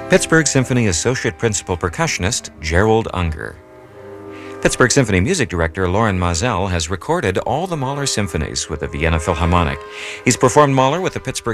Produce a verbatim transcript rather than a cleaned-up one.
Pittsburgh Symphony Associate Principal Percussionist Gerald Unger. Pittsburgh Symphony Music Director Loren Mazel has recorded all the Mahler symphonies with the Vienna Philharmonic. He's performed Mahler with the Pittsburgh